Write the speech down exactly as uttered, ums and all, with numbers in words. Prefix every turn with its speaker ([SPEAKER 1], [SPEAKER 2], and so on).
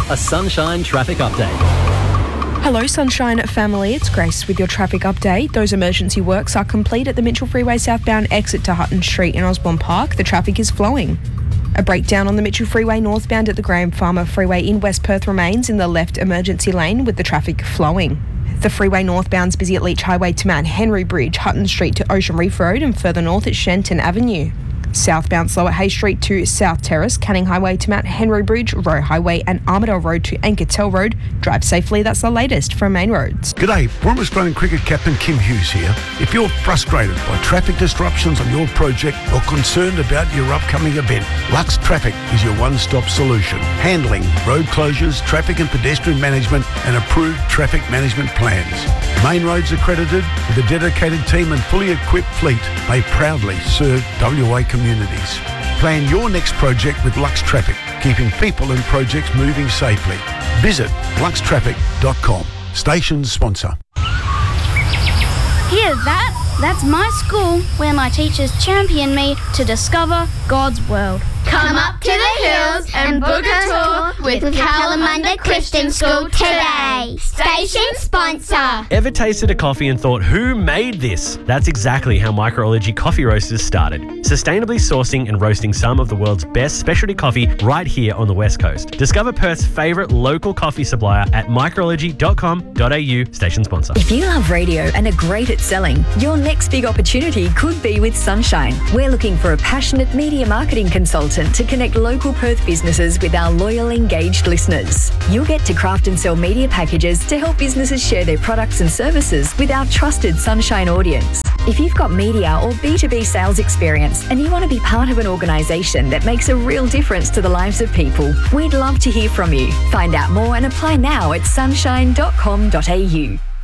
[SPEAKER 1] a Sunshine traffic update.
[SPEAKER 2] Hello Sunshine family, it's Grace with your traffic update. Those emergency works are complete at the Mitchell Freeway southbound exit to Hutton Street in Osborne Park. The traffic is flowing. A breakdown on the Mitchell Freeway northbound at the Graham Farmer Freeway in West Perth remains in the left emergency lane with the traffic flowing. The freeway northbound's busy at Leach Highway to Mount Henry Bridge, Hutton Street to Ocean Reef Road and further north at Shenton Avenue. Southbound slow at Hay Street to South Terrace, Canning Highway to Mount Henry Bridge, Roe Highway and Armadale Road to Ankertel Road. Drive safely, that's the latest from Main Roads.
[SPEAKER 3] G'day, former Australian cricket captain Kim Hughes here. If you're frustrated by traffic disruptions on your project or concerned about your upcoming event, Lux Traffic is your one-stop solution. Handling road closures, traffic and pedestrian management and approved traffic management plans. Main Roads accredited with a dedicated team and fully equipped fleet, they proudly serve W A communities. Plan your next project with Lux Traffic, keeping people and projects moving safely. Visit lux traffic dot com. Station sponsor.
[SPEAKER 4] Hear that? That's my school where my teachers champion me to discover God's world.
[SPEAKER 5] Come up to the hills and book a tour with Kalamunda Christian School today. Station sponsor.
[SPEAKER 1] Ever tasted a coffee and thought, who made this? That's exactly how Microology Coffee Roasters started. Sustainably sourcing and roasting some of the world's best specialty coffee right here on the West Coast. Discover Perth's favourite local coffee supplier at microology dot com dot a u, station sponsor.
[SPEAKER 6] If you love radio and are great at selling, your next big opportunity could be with Sunshine. We're looking for a passionate media marketing consultant to connect local Perth businesses with our loyal, engaged listeners. You'll get to craft and sell media packages to help businesses share their products and services with our trusted Sunshine audience. If you've got media or B two B sales experience and you want to be part of an organisation that makes a real difference to the lives of people, we'd love to hear from you. Find out more and apply now at sunshine dot com dot a u.